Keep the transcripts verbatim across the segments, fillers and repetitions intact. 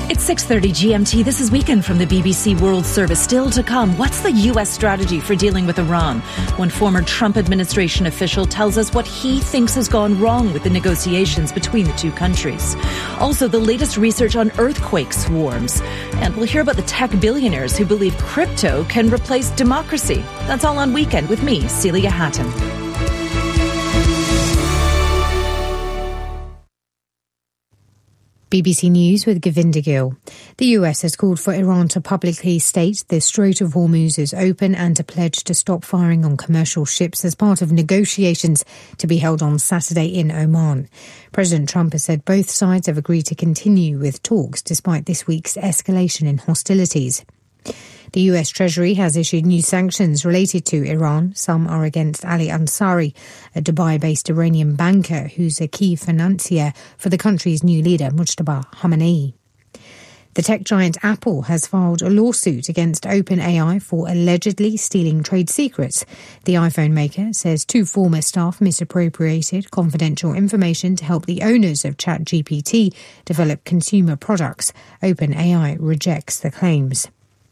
It's six thirty G M T. This is Weekend from the B B C World Service. Still to come, what's the U S strategy for dealing with Iran? One former Trump administration official tells us what he thinks has gone wrong with the negotiations between the two countries. Also, the latest research on earthquake swarms. And we'll hear about the tech billionaires who believe crypto can replace democracy. That's all on Weekend with me, Celia Hatton. B B C News with Govinda Gill. The U S has called for Iran to publicly state the Strait of Hormuz is open and to pledge to stop firing on commercial ships as part of negotiations to be held on Saturday in Oman. President Trump has said both sides have agreed to continue with talks despite this week's escalation in hostilities. The U S Treasury has issued new sanctions related to Iran. Some are against Ali Ansari, a Dubai-based Iranian banker who's a key financier for the country's new leader, Mujtaba Khamenei. The tech giant Apple has filed a lawsuit against OpenAI for allegedly stealing trade secrets. The iPhone maker says two former staff misappropriated confidential information to help the owners of ChatGPT develop consumer products. OpenAI rejects the claims.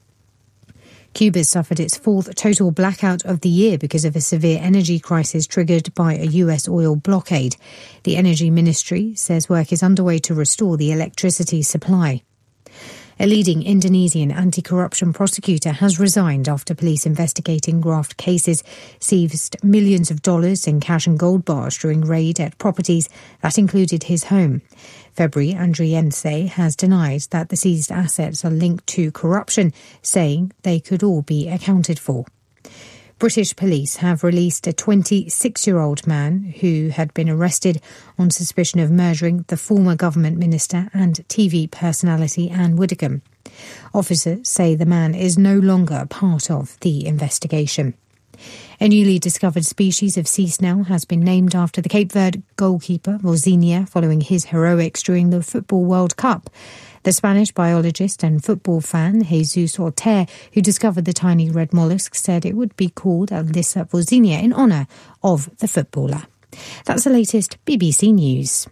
Cuba suffered its fourth total blackout of the year because of a severe energy crisis triggered by a U S oil blockade. The Energy Ministry says work is underway to restore the electricity supply. A leading Indonesian anti-corruption prosecutor has resigned after police investigating graft cases seized millions of dollars in cash and gold bars during raid at properties that included his home. February Andriense has denied that the seized assets are linked to corruption, saying they could all be accounted for. British police have released a twenty-six-year-old man who had been arrested on suspicion of murdering the former government minister and T V personality Anne Widdecombe. Officers say the man is no longer part of the investigation. A newly discovered species of sea snail has been named after the Cape Verde goalkeeper Vozinha following his heroics during the Football World Cup. The Spanish biologist and football fan Jesus Orter, who discovered the tiny red mollusk, said it would be called Alyssa Vozinha in honour of the footballer. That's the latest B B C News.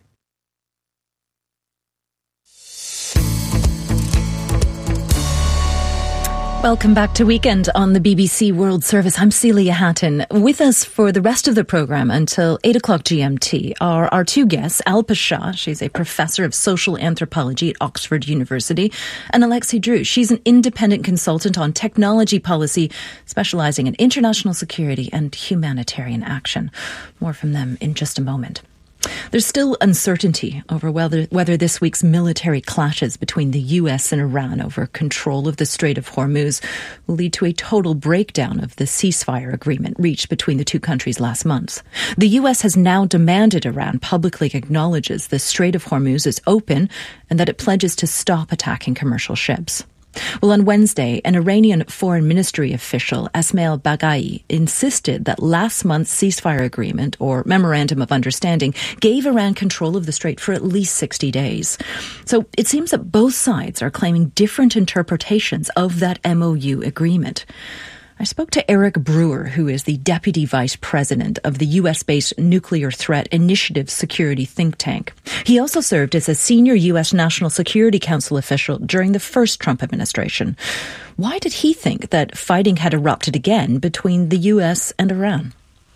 Welcome back to Weekend on the B B C World Service. I'm Celia Hatton. With us for the rest of the programme until eight o'clock G M T are our two guests, Alpa Shah. She's a professor of social anthropology at Oxford University, and Alexi Drew. She's an independent consultant on technology policy, specialising in international security and humanitarian action. More from them in just a moment. There's still uncertainty over whether whether this week's military clashes between the U S and Iran over control of the Strait of Hormuz will lead to a total breakdown of the ceasefire agreement reached between the two countries last month. The U S has now demanded Iran publicly acknowledges the Strait of Hormuz is open and that it pledges to stop attacking commercial ships. Well, on Wednesday, an Iranian foreign ministry official, Esmail Baghai, insisted that last month's ceasefire agreement, or memorandum of understanding, gave Iran control of the strait for at least sixty days. So it seems that both sides are claiming different interpretations of that M O U agreement. I spoke to Eric Brewer, who is the Deputy Vice President of the U S-based Nuclear Threat Initiative Security think tank. He also served as a senior U S National Security Council official during the first Trump administration. Why did he think that fighting had erupted again between the U S and Iran?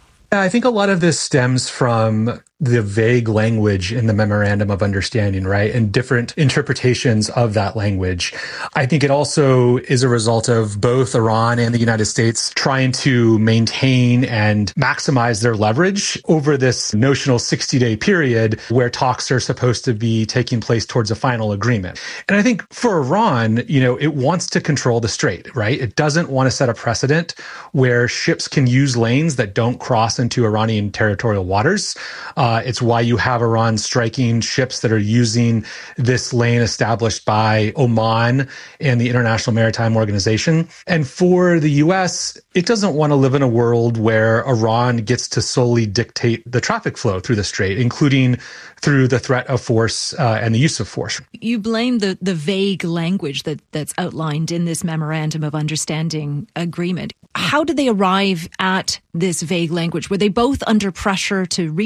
I think a lot of this stems from the vague language in the Memorandum of Understanding, right? And different interpretations of that language. I think it also is a result of both Iran and the United States trying to maintain and maximize their leverage over this notional sixty-day period where talks are supposed to be taking place towards a final agreement. And I think for Iran, you know, it wants to control the strait, right? It doesn't want to set a precedent where ships can use lanes that don't cross into Iranian territorial waters. Uh, it's why you have Iran striking ships that are using this lane established by Oman and the International Maritime Organization. And for the U S, it doesn't want to live in a world where Iran gets to solely dictate the traffic flow through the strait, including through the threat of force uh, and the use of force. You blame the, the vague language that, that's outlined in this Memorandum of Understanding agreement. How did they arrive at this vague language? Were they both under pressure to reach this agreement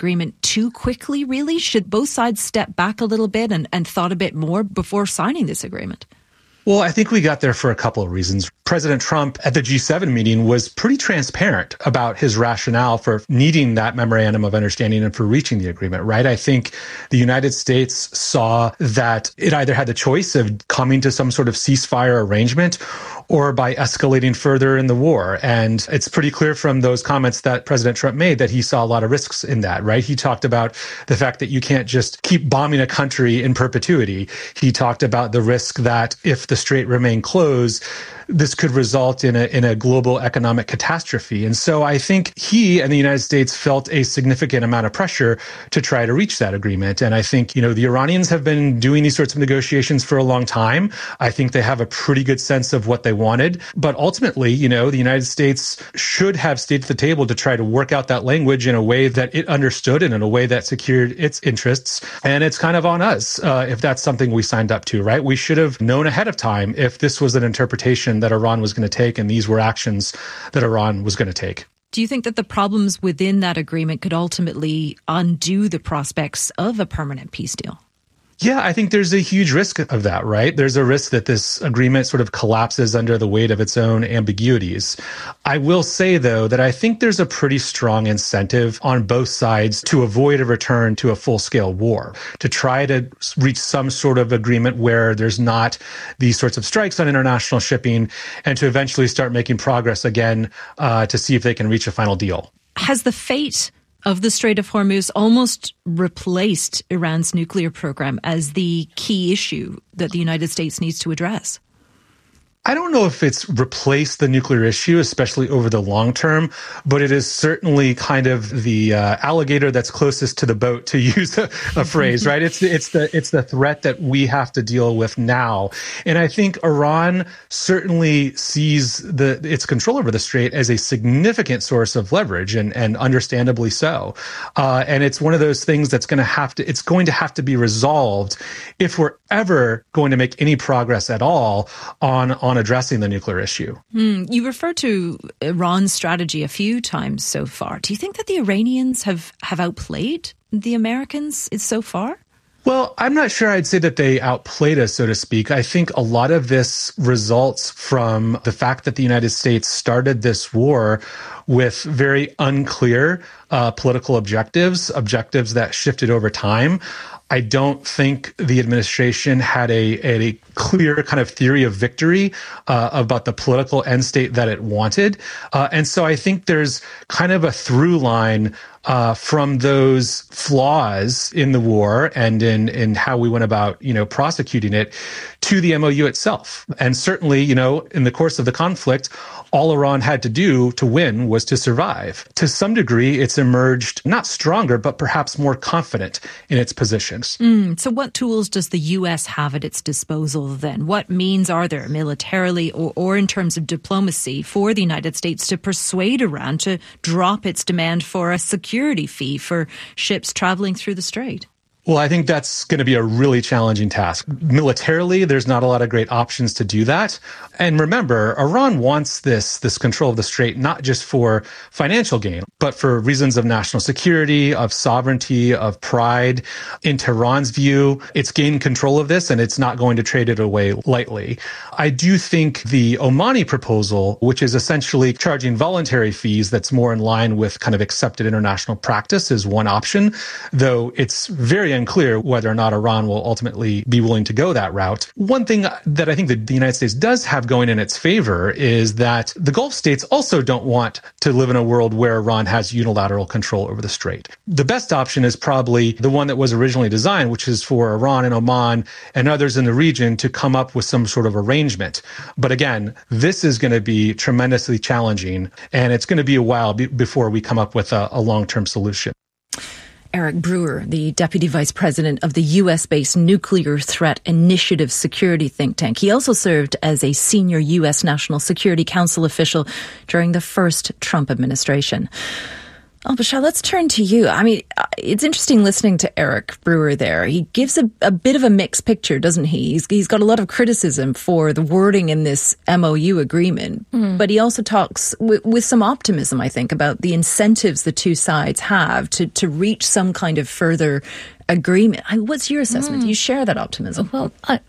agreement too quickly, really? Should both sides step back a little bit and, and thought a bit more before signing this agreement? Well, I think we got there for a couple of reasons. President Trump at the G seven meeting was pretty transparent about his rationale for needing that memorandum of understanding and for reaching the agreement, right? I think the United States saw that it either had the choice of coming to some sort of ceasefire arrangement or by escalating further in the war. And it's pretty clear from those comments that President Trump made that he saw a lot of risks in that, right? He talked about the fact that you can't just keep bombing a country in perpetuity. He talked about the risk that if the strait remained closed, this could result in a in a global economic catastrophe. And so I think he and the United States felt a significant amount of pressure to try to reach that agreement. And I think, you know, the Iranians have been doing these sorts of negotiations for a long time. I think they have a pretty good sense of what they wanted. But ultimately, you know, the United States should have stayed at the table to try to work out that language in a way that it understood and in a way that secured its interests. And it's kind of on us uh, if that's something we signed up to, right? We should have known ahead of time if this was an interpretation that Iran was going to take and these were actions that Iran was going to take. Do you think that the problems within that agreement could ultimately undo the prospects of a permanent peace deal? Yeah, I think there's a huge risk of that, right? There's a risk that this agreement sort of collapses under the weight of its own ambiguities. I will say, though, that I think there's a pretty strong incentive on both sides to avoid a return to a full-scale war, to try to reach some sort of agreement where there's not these sorts of strikes on international shipping, and to eventually start making progress again uh, to see if they can reach a final deal. Has the fate of the Strait of Hormuz almost replaced Iran's nuclear program as the key issue that the United States needs to address? I don't know if it's replaced the nuclear issue, especially over the long term, but it is certainly kind of the uh, alligator that's closest to the boat, to use a, a phrase, right? It's the, it's the it's the threat that we have to deal with now, and I think Iran certainly sees the its control over the strait as a significant source of leverage, and and understandably so. Uh, and it's one of those things that's going to have to it's going to have to be resolved if we're ever going to make any progress at all on on addressing the nuclear issue. Hmm. You referred to Iran's strategy a few times so far. Do you think that the Iranians have, have outplayed the Americans so far? Well, I'm not sure I'd say that they outplayed us, so to speak. I think a lot of this results from the fact that the United States started this war with very unclear uh, political objectives, objectives that shifted over time. I don't think the administration had a, a clear kind of theory of victory uh, about the political end state that it wanted. Uh, and so I think there's kind of a through line uh, from those flaws in the war and in, in how we went about, you know, prosecuting it to the M O U itself. And certainly, you know, in the course of the conflict, all Iran had to do to win was to survive. To some degree, it's emerged not stronger, but perhaps more confident in its positions. Mm, so what tools does the U S have at its disposal then? What means are there militarily or, or in terms of diplomacy for the United States to persuade Iran to drop its demand for a security fee for ships traveling through the strait? Well, I think that's going to be a really challenging task. Militarily, there's not a lot of great options to do that. And remember, Iran wants this, this control of the strait, not just for financial gain, but for reasons of national security, of sovereignty, of pride. In Tehran's view, it's gained control of this and it's not going to trade it away lightly. I do think the Omani proposal, which is essentially charging voluntary fees that's more in line with kind of accepted international practice, is one option, though it's very unclear whether or not Iran will ultimately be willing to go that route. One thing that I think that the United States does have going in its favor is that the Gulf states also don't want to live in a world where Iran has unilateral control over the strait. The best option is probably the one that was originally designed, which is for Iran and Oman and others in the region to come up with some sort of arrangement. But again, this is going to be tremendously challenging, and it's going to be a while be- before we come up with a, a long-term solution. Eric Brewer, the Deputy Vice President of the U S-based Nuclear Threat Initiative Security Think Tank. He also served as a senior U S National Security Council official during the first Trump administration. Alpa, let's turn to you. I mean, it's interesting listening to Eric Brewer there. He gives a, a bit of a mixed picture, doesn't he? He's, he's got a lot of criticism for the wording in this M O U agreement, mm. but he also talks w- with some optimism, I think, about the incentives the two sides have to, to reach some kind of further agreement. What's your assessment? Mm. Do you share that optimism? Well, I,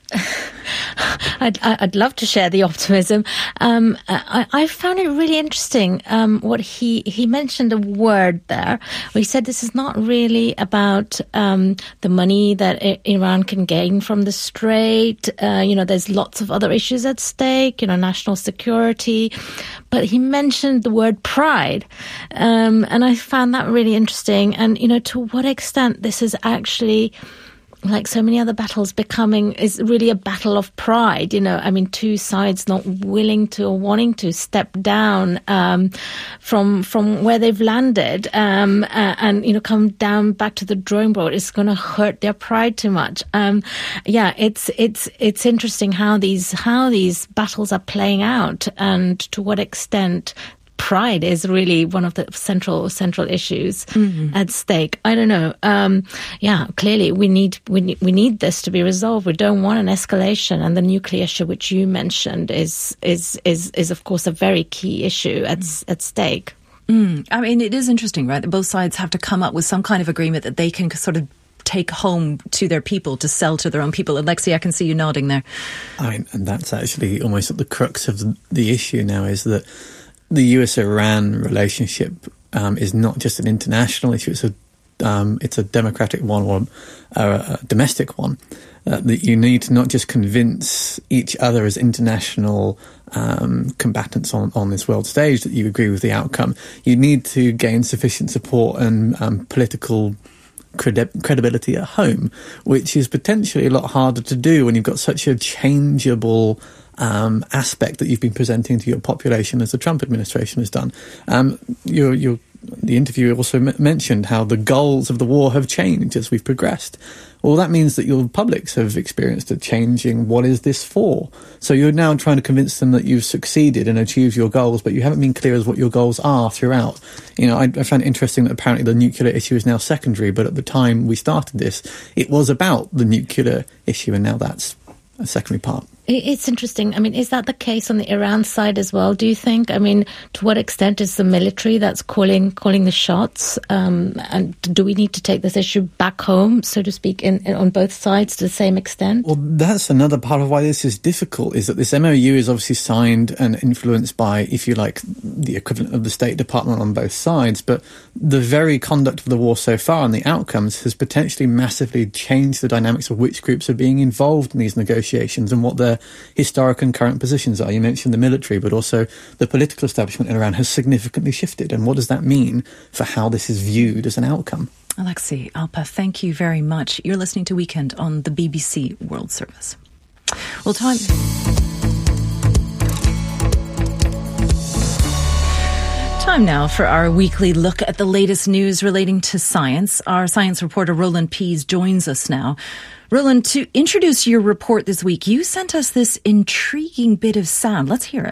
I'd, I'd love to share the optimism. Um, I, I found it really interesting um, what he, he mentioned a word there where he said this is not really about um, the money that I- Iran can gain from the Strait. Uh, you know, there's lots of other issues at stake, you know, national security. But he mentioned the word pride. Um, and I found that really interesting. And, you know, to what extent this is actually Actually, like so many other battles, becoming is really a battle of pride. You know, I mean, two sides not willing to or wanting to step down um, from from where they've landed, um, uh, and you know, come down back to the drawing board. It's going to hurt their pride too much. Um, yeah, it's it's it's interesting how these how these battles are playing out, and to what extent pride is really one of the central central issues mm-hmm. at stake. I don't know. Um, yeah, clearly we need we need, we need this to be resolved. We don't want an escalation, and the nuclear issue, which you mentioned, is is is is of course a very key issue at mm. at stake. Mm. I mean, it is interesting, right? That both sides have to come up with some kind of agreement that they can sort of take home to their people, to sell to their own people. Alexei, I can see you nodding there. I mean, and that's actually almost at the crux of the, the issue now, is that the U S Iran relationship um, is not just an international issue; it's a um, it's a democratic one or a, a domestic one. Uh, that you need to not just convince each other as international um, combatants on, on this world stage that you agree with the outcome. You need to gain sufficient support and um, political credi- credibility at home, which is potentially a lot harder to do when you've got such a changeable Um, aspect that you've been presenting to your population, as the Trump administration has done. Um, your, your, the interview also m- mentioned how the goals of the war have changed as we've progressed. Well, that means that your publics have experienced a changing, what is this for? So you're now trying to convince them that you've succeeded and achieved your goals, but you haven't been clear as what your goals are throughout. You know, I, I found it interesting that apparently the nuclear issue is now secondary, but at the time we started this, it was about the nuclear issue, and now that's a secondary part. It's interesting. I mean, is that the case on the Iran side as well, do you think? I mean, to what extent is the military that's calling calling the shots? Um, and do we need to take this issue back home, so to speak, in, in, on both sides to the same extent? Well, that's another part of why this is difficult, is that this M O U is obviously signed and influenced by, if you like, the equivalent of the State Department on both sides. But the very conduct of the war so far and the outcomes has potentially massively changed the dynamics of which groups are being involved in these negotiations and what their historic and current positions are. You mentioned the military, but also the political establishment in Iran has significantly shifted. And what does that mean for how this is viewed as an outcome? Alexei, Alpa, thank you very much. You're listening to Weekend on the B B C World Service. Well, time... Time now for our weekly look at the latest news relating to science. Our science reporter Roland Pease joins us now. Roland, to introduce your report this week, you sent us this intriguing bit of sound. Let's hear it.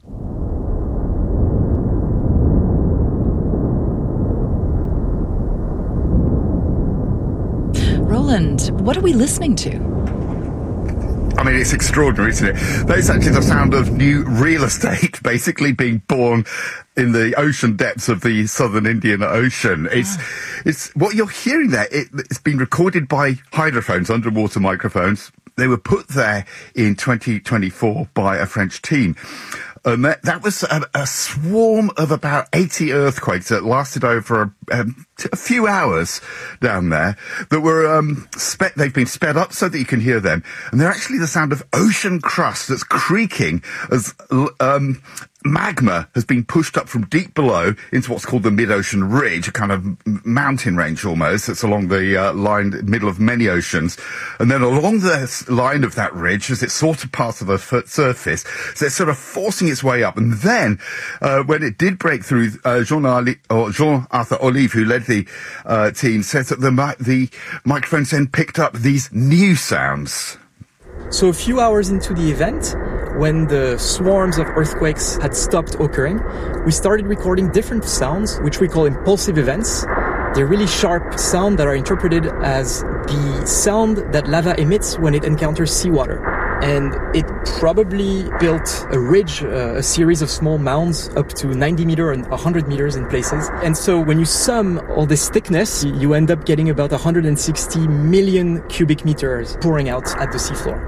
Roland, what are we listening to? I mean, it's extraordinary, isn't it? That is actually the sound of new real estate basically being born in the ocean depths of the southern Indian Ocean. It's, ah. it's what you're hearing there. It, it's been recorded by hydrophones, underwater microphones. They were put there in twenty twenty-four by a French team. And that, that was a, a swarm of about eighty earthquakes that lasted over a, um, a few hours down there that were, um, spe- they've been sped up so that you can hear them. And they're actually the sound of ocean crust that's creaking as, um, magma has been pushed up from deep below into what's called the mid-ocean ridge, a kind of mountain range almost. That's along the uh, line, middle of many oceans. And then along the line of that ridge, as it's sort of part of the f- surface, so it's sort of forcing its way up. And then, uh, when it did break through, uh, Jean-Arthur Olive, who led the uh, team, says that the, mi- the microphones then picked up these new sounds. So a few hours into the event, when the swarms of earthquakes had stopped occurring, we started recording different sounds, which we call impulsive events. They're really sharp sounds that are interpreted as the sound that lava emits when it encounters seawater. And it probably built a ridge, uh, a series of small mounds up to ninety meters and one hundred meters in places. And so when you sum all this thickness, you end up getting about one hundred sixty million cubic meters pouring out at the seafloor.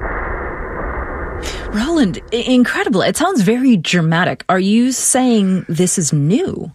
Roland, incredible. It sounds very dramatic. Are you saying this is new?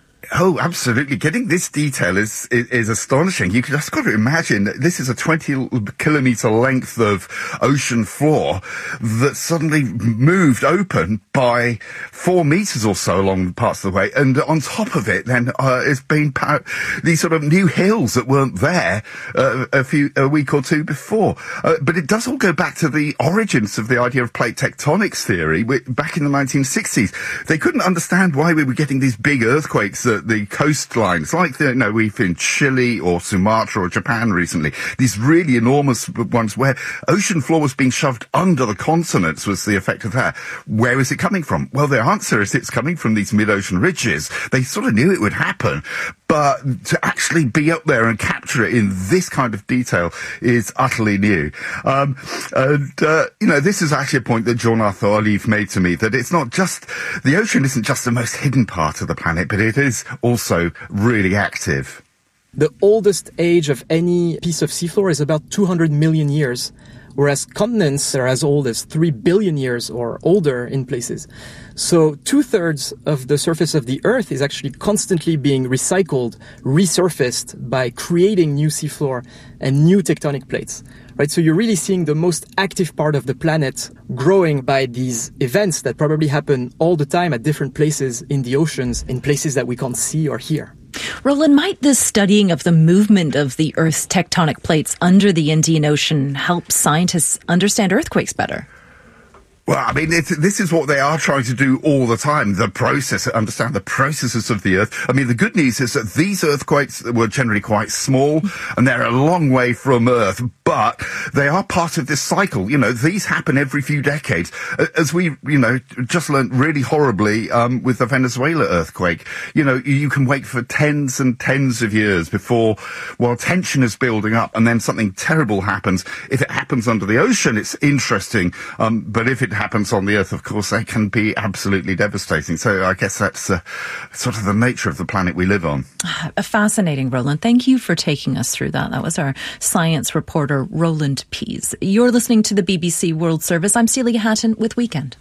Oh, absolutely. Getting this detail is, is, is astonishing. You can just got to imagine that this is a twenty kilometre length of ocean floor that suddenly moved open by four metres or so along parts of the way. And on top of it, then, uh, it's been pow- these sort of new hills that weren't there uh, a few, a week or two before. Uh, but it does all go back to the origins of the idea of plate tectonics theory back in the nineteen sixties. They couldn't understand why we were getting these big earthquakes that the coastlines, like the, you know, we've in Chile or Sumatra or Japan recently, these really enormous ones where ocean floor was being shoved under the continents was the effect of that. Where is it coming from? Well, the answer is it's coming from these mid-ocean ridges. They sort of knew it would happen, but to actually be up there and capture it in this kind of detail is utterly new. Um, and, uh, you know, this is actually a point that John Arthur Olive made to me, that it's not just, the ocean isn't just the most hidden part of the planet, but it is also really active. The oldest age of any piece of seafloor is about two hundred million years, whereas continents are as old as three billion years or older in places. So two-thirds of the surface of the Earth is actually constantly being recycled, resurfaced by creating new seafloor and new tectonic plates. Right? So you're really seeing the most active part of the planet growing by these events that probably happen all the time at different places in the oceans, in places that we can't see or hear. Roland, might this studying of the movement of the Earth's tectonic plates under the Indian Ocean help scientists understand earthquakes better? Well, I mean, it's, this is what they are trying to do all the time, the process, understand the processes of the Earth. I mean, the good news is that these earthquakes were generally quite small, and they're a long way from Earth, but they are part of this cycle. You know, these happen every few decades. As we, you know, just learned really horribly um, with the Venezuela earthquake. You know, you can wait for tens and tens of years before, while tension is building up, and then something terrible happens. If it happens under the ocean, it's interesting, um, but if it happens on the Earth, of course, they can be absolutely devastating. So I guess that's uh, sort of the nature of the planet we live on. Fascinating, Roland. Thank you for taking us through that. That was our science reporter, Roland Pease. You're listening to the B B C World Service. I'm Celia Hatton with Weekend.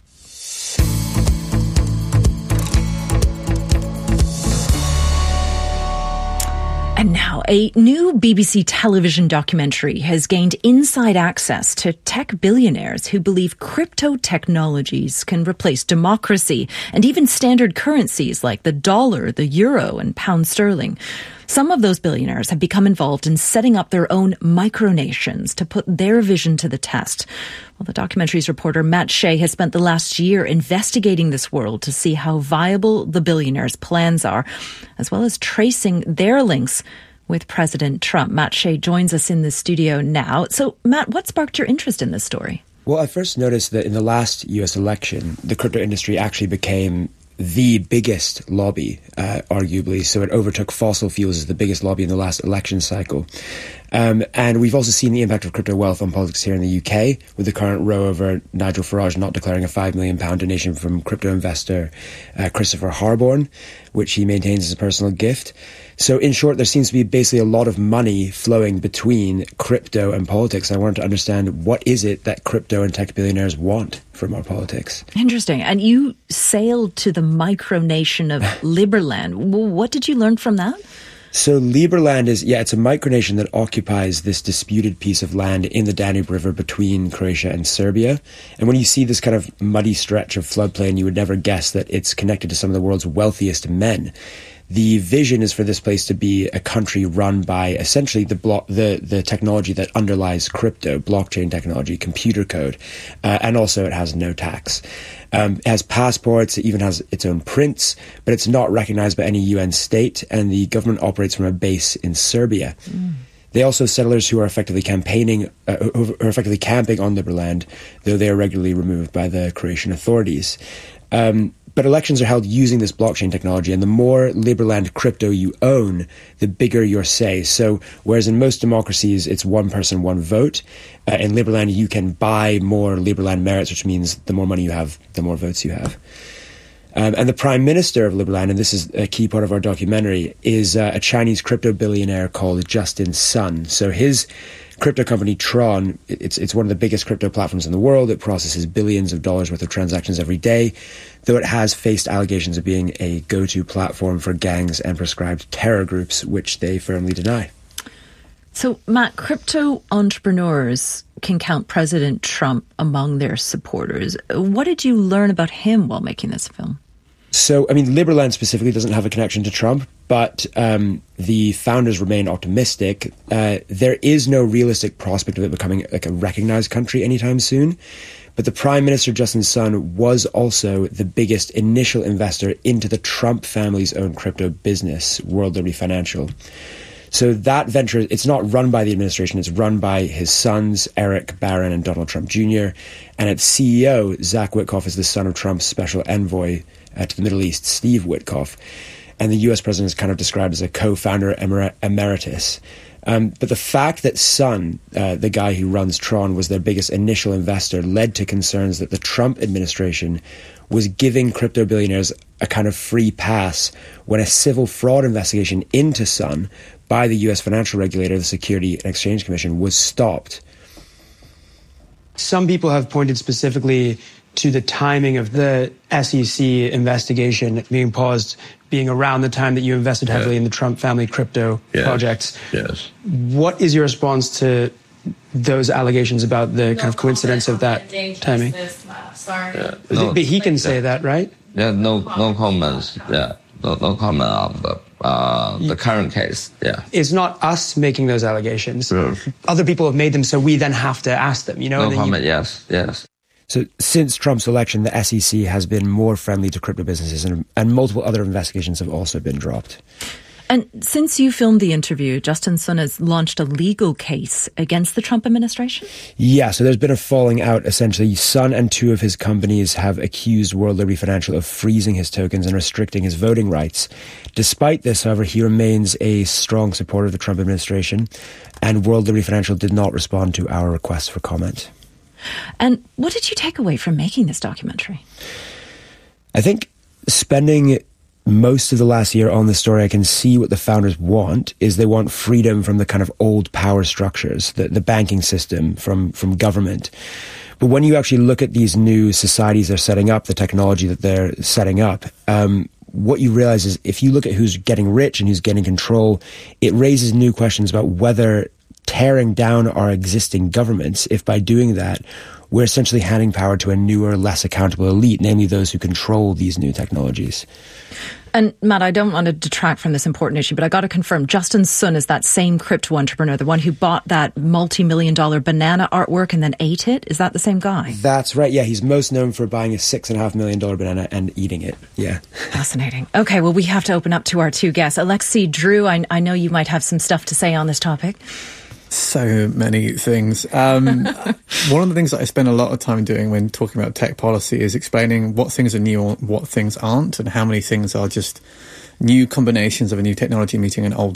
And now, a new B B C television documentary has gained inside access to tech billionaires who believe crypto technologies can replace democracy and even standard currencies like the dollar, the euro, and pound sterling. Some of those billionaires have become involved in setting up their own micronations to put their vision to the test. Well, the documentary's reporter Matt Shea has spent the last year investigating this world to see how viable the billionaires' plans are, as well as tracing their links with President Trump. Matt Shea joins us in the studio now. So, Matt, what sparked your interest in this story? Well, I first noticed that in the last U S election, the crypto industry actually became the biggest lobby, uh, arguably. So it overtook fossil fuels as the biggest lobby in the last election cycle. Um, and we've also seen the impact of crypto wealth on politics here in the U K, with the current row over Nigel Farage not declaring a five million pound donation from crypto investor uh, Christopher Harborne, which he maintains as a personal gift. So in short, there seems to be basically a lot of money flowing between crypto and politics. I wanted to understand, what is it that crypto and tech billionaires want from our politics? Interesting. And you sailed to the micronation of Liberland. What did you learn from that? So Liberland is, yeah, it's a micronation that occupies this disputed piece of land in the Danube River between Croatia and Serbia. And when you see this kind of muddy stretch of floodplain, you would never guess that it's connected to some of the world's wealthiest men. The vision is for this place to be a country run by essentially the blo- the the technology that underlies crypto, blockchain technology, computer code, uh, and also it has no tax. Um, it has passports, it even has its own prints, but it's not recognized by any U N state, and the government operates from a base in Serbia. Mm. They also have settlers who are effectively campaigning, uh, who are effectively camping on Liberland, though they are regularly removed by the Croatian authorities. Um, But elections are held using this blockchain technology, and the more Liberland crypto you own, the bigger your say. So whereas in most democracies it's one person, one vote, uh, in Liberland you can buy more Liberland merits, which means the more money you have, the more votes you have. Um, and the Prime Minister of Liberland, and this is a key part of our documentary, is uh, a Chinese crypto billionaire called Justin Sun. So his crypto company Tron, it's it's one of the biggest crypto platforms in the world. It processes billions of dollars worth of transactions every day, though it has faced allegations of being a go-to platform for gangs and prescribed terror groups, which they firmly deny. So, Matt, crypto entrepreneurs can count President Trump among their supporters. What did you learn about him while making this film? So, I mean, Liberland specifically doesn't have a connection to Trump, but um, the founders remain optimistic. Uh, there is no realistic prospect of it becoming like a recognized country anytime soon. But the Prime Minister, Justin Sun, was also the biggest initial investor into the Trump family's own crypto business, World Liberty Financial. So that venture, it's not run by the administration, it's run by his sons, Eric Barron and Donald Trump Junior And its C E O, Zach Witkoff, is the son of Trump's special envoy uh, to the Middle East, Steve Witkoff. And the U S president is kind of described as a co-founder emer- emeritus. Um, but the fact that Sun, uh, the guy who runs Tron, was their biggest initial investor led to concerns that the Trump administration was giving crypto billionaires a kind of free pass when a civil fraud investigation into Sun by the U S financial regulator, the Security and Exchange Commission, was stopped. Some people have pointed specifically to the timing of the S E C investigation being paused, being around the time that you invested heavily yeah. in the Trump family crypto yes. projects. Yes. What is your response to those allegations about the no kind of coincidence of that timing? Sorry. Yeah, no, but he can say yeah. that, right? Yeah, no, no comments. Yeah, no, no comment on the uh, the current case. Yeah, it's not us making those allegations. Yeah. Other people have made them, so we then have to ask them. You know, no and comment. You... Yes, yes. So since Trump's election, the S E C has been more friendly to crypto businesses, and, and multiple other investigations have also been dropped. And since you filmed the interview, Justin Sun has launched a legal case against the Trump administration? Yeah, so there's been a falling out, essentially. Sun and two of his companies have accused World Liberty Financial of freezing his tokens and restricting his voting rights. Despite this, however, he remains a strong supporter of the Trump administration, and World Liberty Financial did not respond to our request for comment. And what did you take away from making this documentary? I think spending most of the last year on this story, I can see what the founders want is they want freedom from the kind of old power structures, the, the banking system, from, from government. But when you actually look at these new societies they're setting up, the technology that they're setting up, um, what you realize is if you look at who's getting rich and who's getting control, it raises new questions about whether tearing down our existing governments, if by doing that, we're essentially handing power to a newer, less accountable elite, namely those who control these new technologies. And Matt, I don't want to detract from this important issue, but I got to confirm, Justin Sun is that same crypto entrepreneur, the one who bought that multi-million dollar banana artwork and then ate it? Is that the same guy? That's right. Yeah, he's most known for buying a six and a half million dollar banana and eating it. Yeah. Fascinating. Okay, well, we have to open up to our two guests. Alexei, Drew, I, I know you might have some stuff to say on this topic. So many things. Um, one of the things that I spend a lot of time doing when talking about tech policy is explaining what things are new and what things aren't, and how many things are just new combinations of a new technology meeting an old